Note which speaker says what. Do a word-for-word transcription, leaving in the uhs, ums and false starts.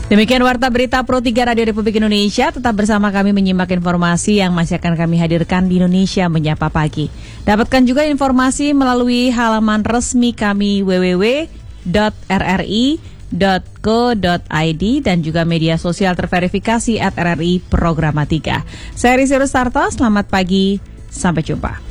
Speaker 1: Demikian Warta Berita Pro tiga Radio Republik Indonesia. Tetap bersama kami menyimak informasi yang masih akan kami hadirkan di Indonesia Menyapa Pagi. Dapatkan juga informasi melalui halaman resmi kami w w w dot r r i dot co dot i d dan juga media sosial terverifikasi at R R I Programa tiga. Saya Rizky Rustarto, selamat pagi, sampai jumpa.